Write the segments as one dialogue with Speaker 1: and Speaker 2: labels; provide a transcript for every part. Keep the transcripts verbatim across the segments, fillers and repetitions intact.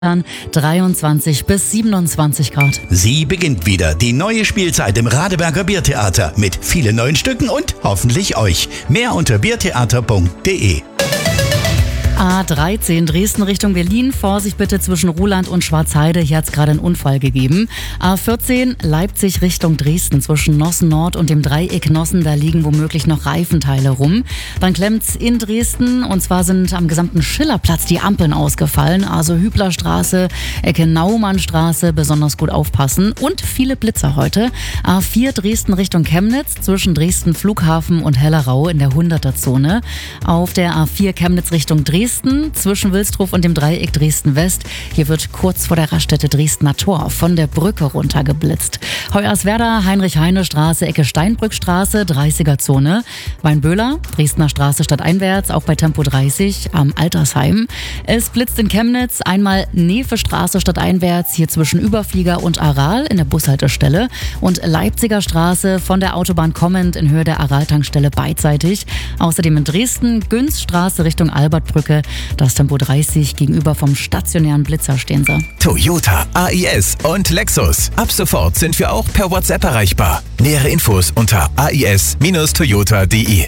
Speaker 1: dreiundzwanzig bis siebenundzwanzig Grad.
Speaker 2: Sie beginnt wieder, die neue Spielzeit im Radeberger Biertheater mit vielen neuen Stücken und hoffentlich euch. Mehr unter biertheater punkt de.
Speaker 1: A dreizehn Dresden Richtung Berlin. Vorsicht bitte zwischen Ruhland und Schwarzheide. Hier hat es gerade einen Unfall gegeben. A vierzehn Leipzig Richtung Dresden zwischen Nossen Nord und dem Dreieck Nossen. Da liegen womöglich noch Reifenteile rum. Dann klemmt's in Dresden und zwar sind am gesamten Schillerplatz die Ampeln ausgefallen. Also Hüblerstraße, Ecke Naumannstraße, besonders gut aufpassen. Und viele Blitzer heute. A vier Dresden Richtung Chemnitz zwischen Dresden Flughafen und Hellerau in der hunderter-Zone. Auf der A vier Chemnitz Richtung Dresden zwischen Wilsdruf und dem Dreieck Dresden-West. Hier wird kurz vor der Raststätte Dresdner Tor von der Brücke runtergeblitzt. Hoyerswerda, Heinrich-Heine-Straße, Ecke Steinbrückstraße, dreißiger-Zone. Weinböhler, Dresdner Straße stadteinwärts, auch bei Tempo dreißig am Altersheim. Es blitzt in Chemnitz, einmal Nefe-Straße stadteinwärts, hier zwischen Überflieger und Aral in der Bushaltestelle. Und Leipziger Straße von der Autobahn kommend in Höhe der Aral-Tankstelle beidseitig. Außerdem in Dresden, Günzstraße Richtung Albertbrücke. Das Tempo dreißig gegenüber vom stationären Blitzer stehen sie.
Speaker 3: Toyota, A I S und Lexus. Ab sofort sind wir auch per WhatsApp erreichbar. Nähere Infos unter a i s Bindestrich toyota punkt de.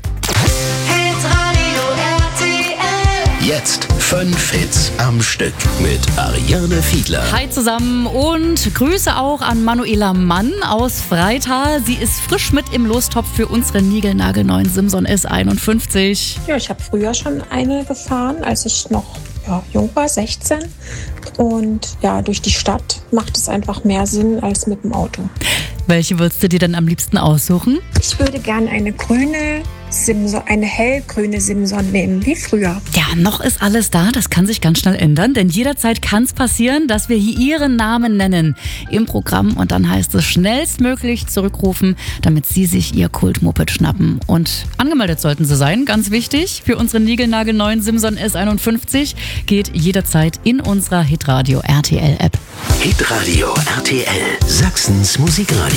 Speaker 2: Jetzt fünf Hits am Stück mit Ariane Fiedler.
Speaker 1: Hi zusammen und Grüße auch an Manuela Mann aus Freital. Sie ist frisch mit im Lostopf für unsere niegelnagelneuen Simson S einundfünfzig.
Speaker 4: Ja, ich habe früher schon eine gefahren, als ich noch ja, jung war, sechzehn. Und ja, durch die Stadt macht es einfach mehr Sinn als mit dem Auto.
Speaker 1: Welche würdest du dir denn am liebsten aussuchen?
Speaker 4: Ich würde gerne eine grüne Simson, eine hellgrüne Simson nehmen, wie früher.
Speaker 1: Ja, noch ist alles da, das kann sich ganz schnell ändern, denn jederzeit kann es passieren, dass wir hier Ihren Namen nennen im Programm und dann heißt es schnellstmöglich zurückrufen, damit Sie sich Ihr Kultmoped schnappen. Und angemeldet sollten Sie sein, ganz wichtig, für unsere niegelnagelneuen Simson S einundfünfzig geht jederzeit in unserer Hitradio R T L App.
Speaker 2: Hitradio R T L, Sachsens Musikradio.